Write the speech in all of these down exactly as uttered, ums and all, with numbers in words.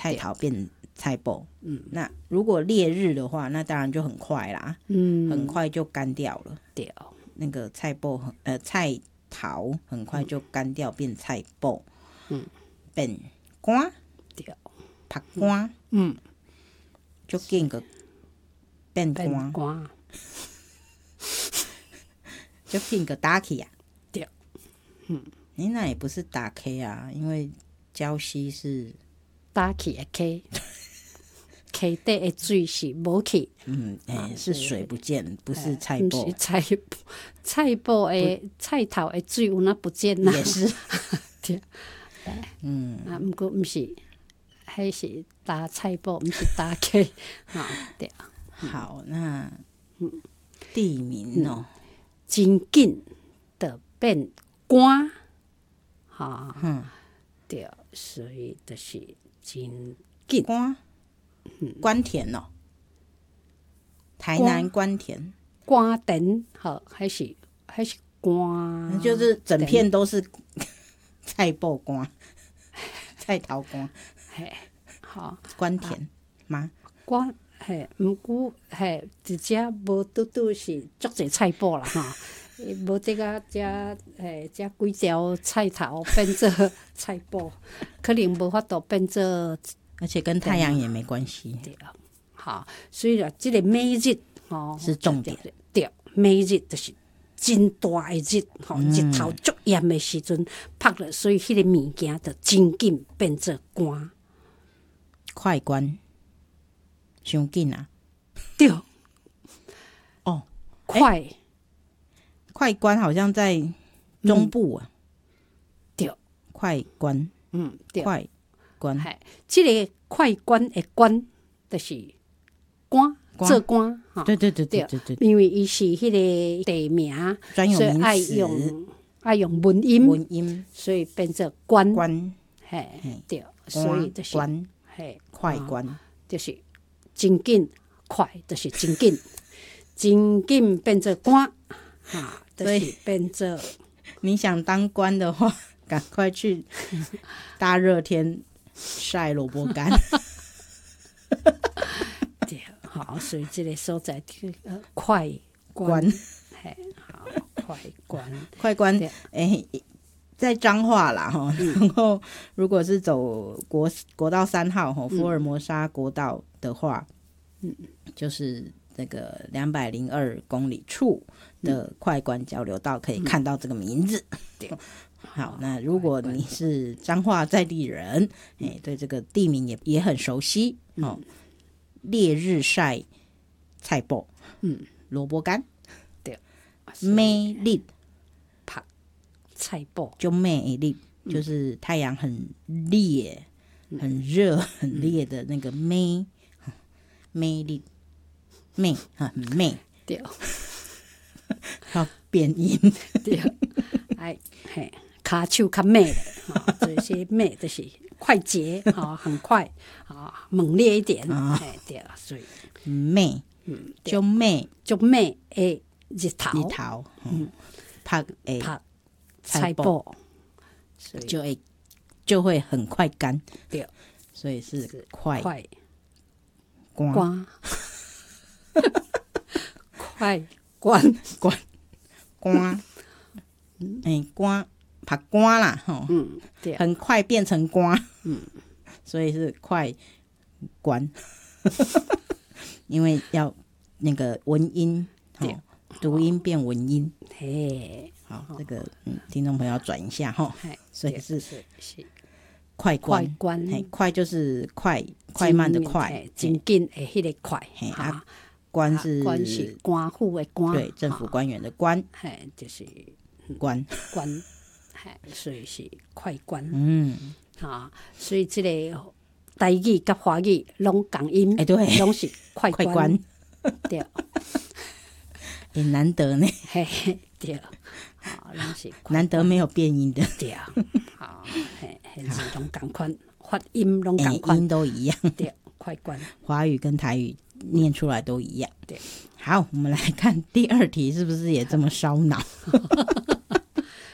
菜头变菜脯。嗯，那如果烈日的话，那当然就很快啦，嗯，很快就干掉了。 对， 那个菜脯呃菜头很快就干掉，变菜脯，嗯，变干， 对， 拍干， 嗯， 就紧个变干， 干， 就紧个打起啊。 对，嗯， 你那也不是打 K 啊，因为礁溪是打起的 K。溪底的水是无去， 嗯，哎、欸，是水不见，不是菜脯。 是菜菜脯的菜头的水有哪不见啦？ 也是， 对，嗯，啊，不过不是，还是打菜脯，不是打溪，啊，对。 好，那地名哦， 真紧的变干，哈，嗯，对，所以就是真紧干。关田哦，台南关田， 关田好还是还是关， 就是整片都是菜脯干、菜头干， 嘿，好关田吗？ 关嘿，毋过嘿，直接无拄拄是足侪菜脯啦哈，无这个这嘿这几条菜头变做菜脯，可能无法度变做。 而且跟太阳也没关系， 对啊，好，所以啦，这个美日哦是重点， 对，美日就是真大的日，吼、嗯，日头足炎的时阵拍了，所以迄个物件就真紧变做干， 快关，伤紧啊， 对， 哦， 快、 欸、快关好像在中部啊， 嗯、对， 快关， 嗯，对， 快。 关， 这个快关的关，就是关做关， 对对对对对对， 因为伊是迄个地名， 专有名词， 爱用爱用文音， 文音， 所以变做关关， 嘿，对，所以就是关， 嘿， 快关， 就是真紧快，就是真紧，真紧变做关，哈，就是变做。 你想当官的话，赶快去大热天。晒萝卜干， 对，好，所以这个所在呃快关， 嘿，好，快关， 快关，哎、欸，在彰化啦哈、嗯，然后如果是走国国道三号哈，福尔摩沙国道的话，嗯，就是那个两百零二公里处的快关交流道，可以看到这个名字，嗯、对。好，那如果你是彰化在地人，哎、欸，对这个地名也也很熟悉哦。烈日晒菜脯，嗯，萝卜干， 对， 美丽拍菜脯就美丽，就是太阳很烈、嗯、很热、很烈的那个美，美丽美很美， 对， 要变音， 对，哎嘿。卡手较美的，啊，这些美就是快捷啊，很快啊，猛烈一点， 啊、 哎，对，所以美，嗯，就美， 就美诶，日头， 日头，嗯，拍诶， 拍菜脯， 所以就会就会很快干， 对， 所以是快快关， 快关关关，哎关。拍干啦，吼， 嗯，对， 很快变成干，嗯，所以是快关，因为要那个文音，哦，读音变文音， 嘿， 好，这个嗯，听众朋友要转一下哈，所以是是是快关， 快关， 嘿，快就是快快慢的快， 真紧的迄个快， 嘿啊，关是关是官府的官， 对，政府官员的官， 嘿，就是关关。所以是快关， 嗯， 啊，所以这个台语跟华语拢共音， 哎、欸，对， 拢是快关， 快关对， 也难得呢， 嘿嘿，对，啊，拢是难得没有变音的， 对，啊，嘿，嘿是拢共款，发音拢共款， 音都一样， 对，快关， 华语跟台语念出来都一样， 对。 好，我们来看第二题，是不是也这么烧脑？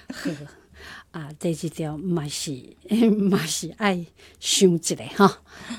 啊，第一条嘛是嘛是爱想一下哈。